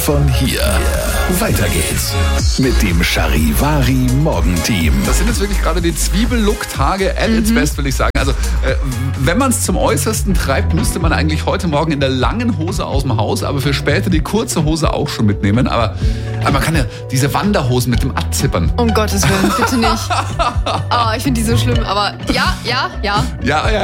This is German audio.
von hier. Weiter geht's mit dem Charivari Morgenteam. Das sind jetzt wirklich gerade die Zwiebellook-Tage at its best, will ich sagen. Also, wenn man es zum Äußersten treibt, müsste man eigentlich heute Morgen in der langen Hose aus dem Haus, aber für später die kurze Hose auch schon mitnehmen. Aber man kann ja diese Wanderhosen mit dem Abzippern. Um Gottes Willen, bitte nicht. Ich finde die so schlimm, aber ja. Ja.